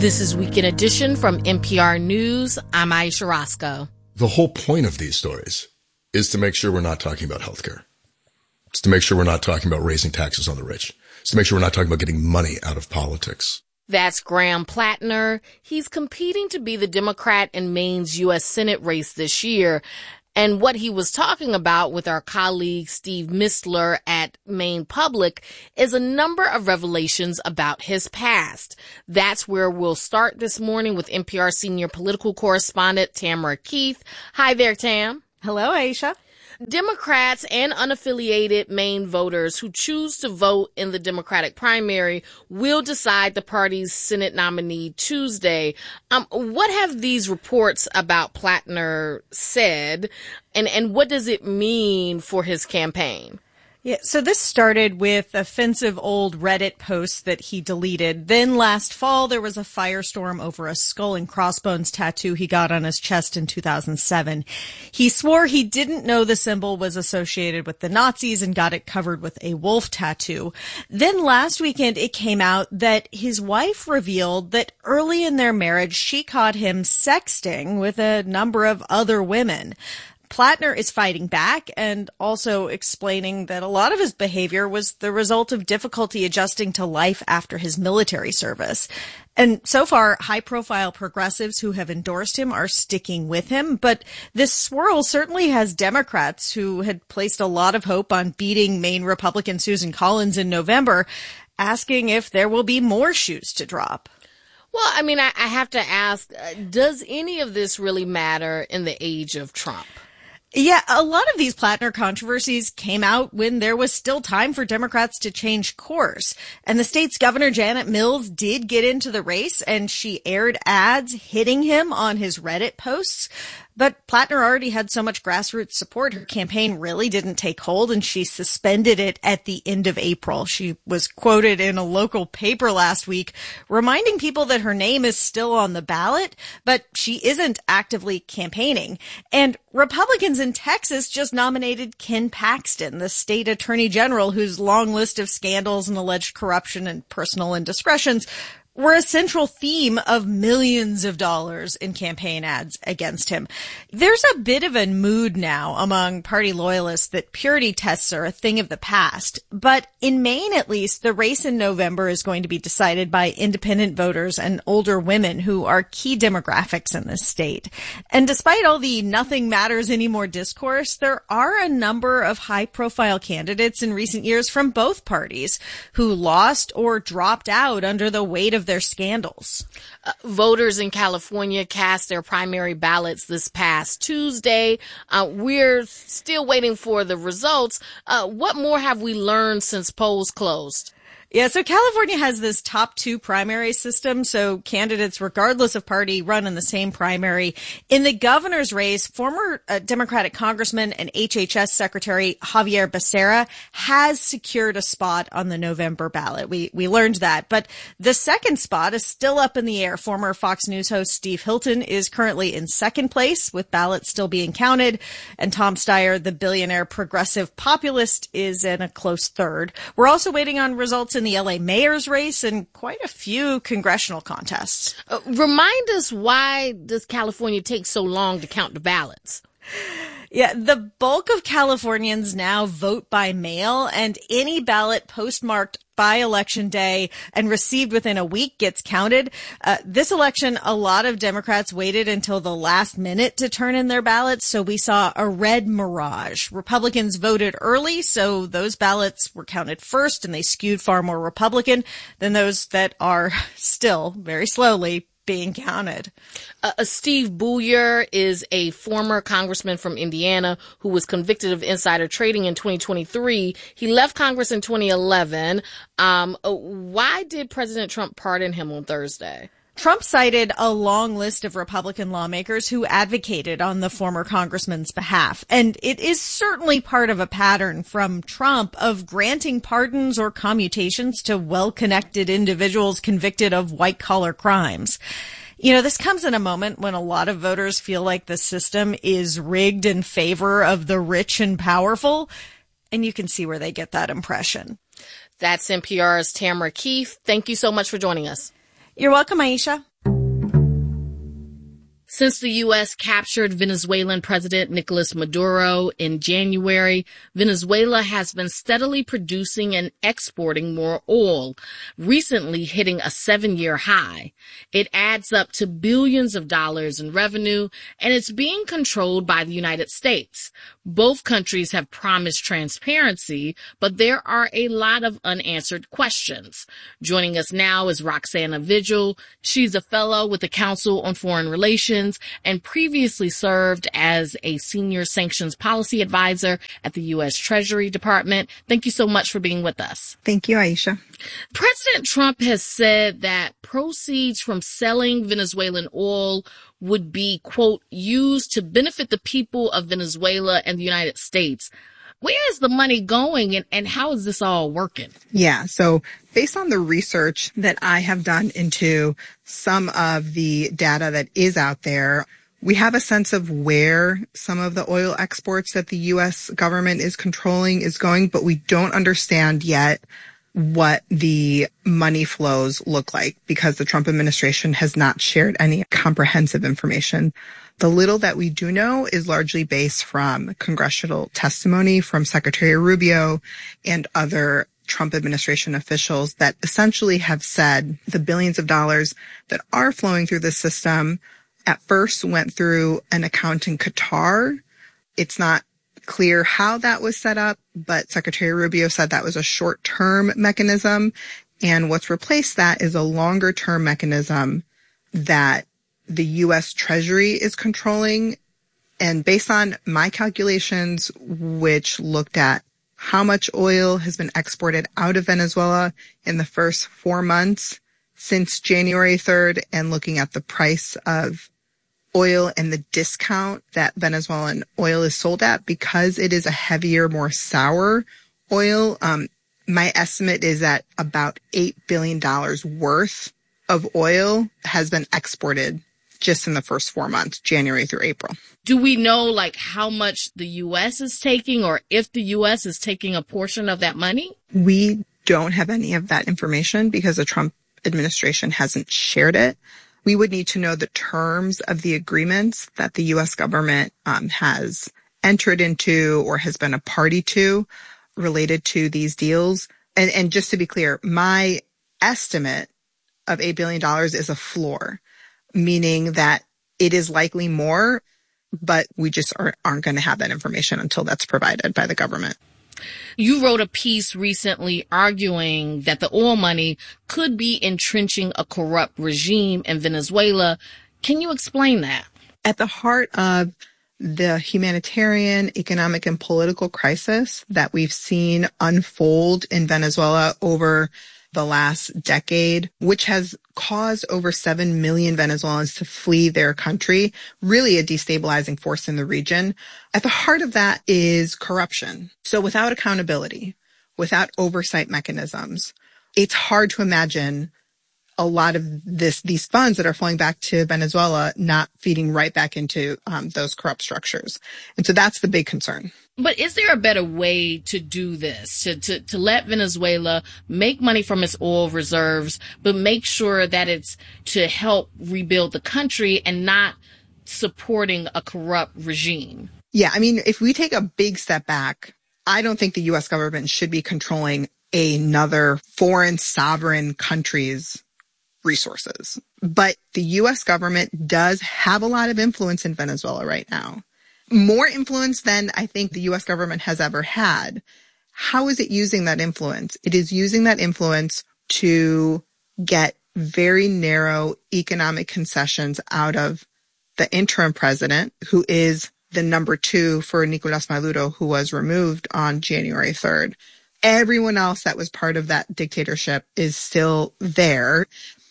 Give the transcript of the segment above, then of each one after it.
This is Weekend Edition from NPR News. I'm Aisha Roscoe. The whole point of these stories is to make sure we're not talking about healthcare. It's to make sure we're not talking about raising taxes on the rich. It's to make sure we're not talking about getting money out of politics. That's Graham Plattner. He's competing to be the Democrat in Maine's U.S. Senate race this year. And what he was talking about with our colleague Steve Mistler at Maine Public is a number of revelations about his past. That's where we'll start this morning with NPR senior political correspondent Tamara Keith. Hi there, Tam. Hello, Aisha. Democrats and unaffiliated Maine voters who choose to vote in the Democratic primary will decide the party's Senate nominee Tuesday. What have these reports about Plattner said, and what does it mean for his campaign? Yeah, so this started with offensive old Reddit posts that he deleted. Then last fall, there was a firestorm over a skull and crossbones tattoo he got on his chest in 2007. He swore he didn't know the symbol was associated with the Nazis and got it covered with a wolf tattoo. Then last weekend, it came out that his wife revealed that early in their marriage, she caught him sexting with a number of other women. Plattner is fighting back and also explaining that a lot of his behavior was the result of difficulty adjusting to life after his military service. And so far, high-profile progressives who have endorsed him are sticking with him. But this swirl certainly has Democrats who had placed a lot of hope on beating Maine Republican Susan Collins in November, asking if there will be more shoes to drop. Well, I mean, I have to ask, does any of this really matter in the age of Trump? Yeah, a lot of these Plattner controversies came out when there was still time for Democrats to change course. And the state's Governor Janet Mills did get into the race, and she aired ads hitting him on his Reddit posts. But Plattner already had so much grassroots support, her campaign really didn't take hold, and she suspended it at the end of April. She was quoted in a local paper last week, reminding people that her name is still on the ballot, but she isn't actively campaigning. And Republicans in Texas just nominated Ken Paxton, the state attorney general whose long list of scandals and alleged corruption and personal indiscretions were a central theme of millions of dollars in campaign ads against him. There's a bit of a mood now among party loyalists that purity tests are a thing of the past. But in Maine, at least, the race in November is going to be decided by independent voters and older women who are key demographics in this state. And despite all the nothing matters anymore discourse, there are a number of high-profile candidates in recent years from both parties who lost or dropped out under the weight of their scandals. Voters in California cast their primary ballots this past Tuesday. We're still waiting for the results. What more have we learned since polls closed? Yeah, so California has this top two primary system, so candidates, regardless of party, run in the same primary. In the governor's race, former Democratic Congressman and HHS Secretary Javier Becerra has secured a spot on the November ballot. We learned that. But the second spot is still up in the air. Former Fox News host Steve Hilton is currently in second place, with ballots still being counted. And Tom Steyer, the billionaire progressive populist, is in a close third. We're also waiting on results in the LA mayor's race and quite a few congressional contests. Remind us, why does California take so long to count the ballots? Yeah, the bulk of Californians now vote by mail, and any ballot postmarked by Election Day and received within a week gets counted. This election, a lot of Democrats waited until the last minute to turn in their ballots, so we saw a red mirage. Republicans voted early, so those ballots were counted first, and they skewed far more Republican than those that are still, very slowly, being counted. Steve Bullier is a former congressman from Indiana who was convicted of insider trading in 2023. He left Congress in 2011. Why did President Trump pardon him on Thursday? Trump cited a long list of Republican lawmakers who advocated on the former congressman's behalf. And it is certainly part of a pattern from Trump of granting pardons or commutations to well-connected individuals convicted of white-collar crimes. You know, this comes in a moment when a lot of voters feel like the system is rigged in favor of the rich and powerful, and you can see where they get that impression. That's NPR's Tamara Keith. Thank you so much for joining us. You're welcome, Aisha. Since the U.S. captured Venezuelan President Nicolas Maduro in January, Venezuela has been steadily producing and exporting more oil, recently hitting a 7-year high. It adds up to billions of dollars in revenue, and it's being controlled by the United States. Both countries have promised transparency, but there are a lot of unanswered questions. Joining us now is Roxana Vigil. She's a fellow with the Council on Foreign Relations and previously served as a senior sanctions policy advisor at the U.S. Treasury Department. Thank you so much for being with us. Thank you, Aisha. President Trump has said that proceeds from selling Venezuelan oil would be, quote, used to benefit the people of Venezuela and the United States. Where is the money going and how is this all working? Yeah, so based on the research that I have done into some of the data that is out there, we have a sense of where some of the oil exports that the U.S. government is controlling is going, but we don't understand yet what the money flows look like because the Trump administration has not shared any comprehensive information. The little that we do know is largely based from congressional testimony from Secretary Rubio and other Trump administration officials that essentially have said the billions of dollars that are flowing through the system at first went through an account in Qatar. It's not clear how that was set up, but Secretary Rubio said that was a short-term mechanism. And what's replaced that is a longer-term mechanism that the U.S. Treasury is controlling. And based on my calculations, which looked at how much oil has been exported out of Venezuela in the first 4 months since January 3rd, and looking at the price of oil and the discount that Venezuelan oil is sold at, because it is a heavier, more sour oil, my estimate is that about $8 billion worth of oil has been exported just in the first 4 months, January through April. Do we know how much the U.S. is taking, or if the U.S. is taking a portion of that money? We don't have any of that information because the Trump administration hasn't shared it. We would need to know the terms of the agreements that the U.S. government has entered into or has been a party to related to these deals. And just to be clear, my estimate of $8 billion is a floor, meaning that it is likely more, but we just aren't going to have that information until that's provided by the government. You wrote a piece recently arguing that the oil money could be entrenching a corrupt regime in Venezuela. Can you explain that? At the heart of the humanitarian, economic, and political crisis that we've seen unfold in Venezuela over the last decade, which has caused over 7 million Venezuelans to flee their country, really a destabilizing force in the region. At the heart of that is corruption. So without accountability, without oversight mechanisms, it's hard to imagine a lot of these funds that are flowing back to Venezuela not feeding right back into those corrupt structures. And so that's the big concern. But is there a better way to do this, to let Venezuela make money from its oil reserves, but make sure that it's to help rebuild the country and not supporting a corrupt regime? Yeah, I mean, if we take a big step back, I don't think the U.S. government should be controlling another foreign sovereign country's resources. But the U.S. government does have a lot of influence in Venezuela right now. More influence than I think the U.S. government has ever had. How is it using that influence? It is using that influence to get very narrow economic concessions out of the interim president, who is the number 2 for Nicolas Maduro, who was removed on January 3rd. Everyone else that was part of that dictatorship is still there.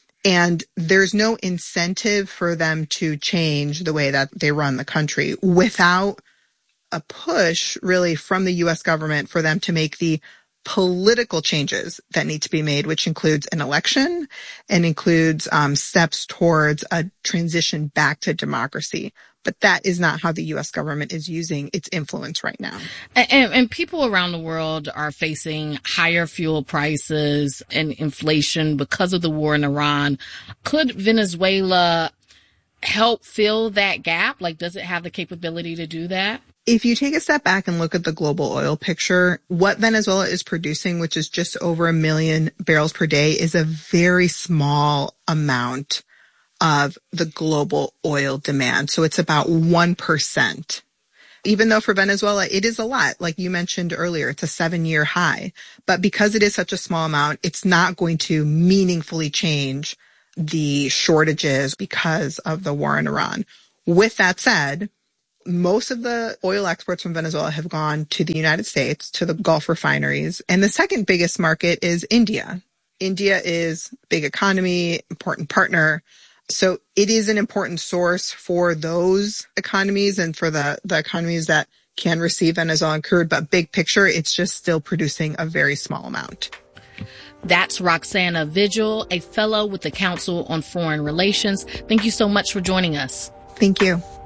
And there's no incentive for them to change the way that they run the country without a push really from the U.S. government for them to make the political changes that need to be made, which includes an election and includes steps towards a transition back to democracy. But that is not how the U.S. government is using its influence right now. And people around the world are facing higher fuel prices and inflation because of the war in Iran. Could Venezuela help fill that gap? Like, does it have the capability to do that? If you take a step back and look at the global oil picture, what Venezuela is producing, which is just over 1 million barrels per day, is a very small amount of the global oil demand. So it's about 1%. Even though for Venezuela, it is a lot. Like you mentioned earlier, it's a 7-year high. But because it is such a small amount, it's not going to meaningfully change the shortages because of the war in Iran. With that said, most of the oil exports from Venezuela have gone to the United States, to the Gulf refineries. And the second biggest market is India. India is a big economy, important partner. So it is an important source for those economies and for the economies that can receive Venezuelan crude. But big picture, it's just still producing a very small amount. That's Roxana Vigil, a fellow with the Council on Foreign Relations. Thank you so much for joining us. Thank you.